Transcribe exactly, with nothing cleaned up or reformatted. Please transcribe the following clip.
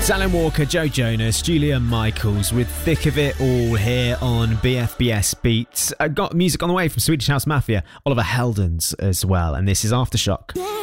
Alan Walker, Joe Jonas, Julia Michaels with Thick of It All here on B F B S Beats. I got music on the way from Swedish House Mafia, Oliver Heldens as well, and this is Aftershock.